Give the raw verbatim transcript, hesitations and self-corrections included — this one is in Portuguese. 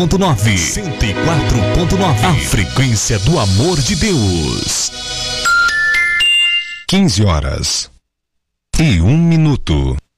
ponto nove. cento e quatro ponto nove. A frequência do amor de Deus. quinze horas e um minuto.